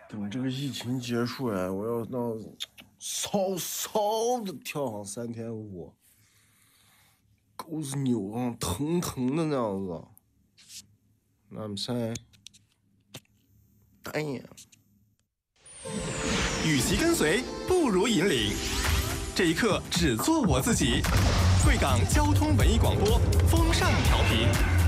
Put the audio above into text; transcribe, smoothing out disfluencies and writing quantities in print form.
等这个疫情结束呀，我要那骚骚的跳上3天舞，狗子扭上疼疼的那样子。那么现在，单眼。 与其跟随，不如引领。这一刻，只做我自己。贵港交通文艺广播，风尚调频。